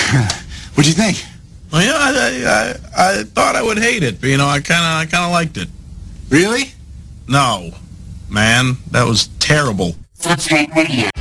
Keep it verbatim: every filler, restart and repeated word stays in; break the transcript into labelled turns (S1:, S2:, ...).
S1: What'd you think?
S2: Well, yeah, I, I, I thought I would hate it, but, you know, I kind of I kind of liked it.
S1: Really?
S2: No, man, that was terrible.
S3: Footscape Radio.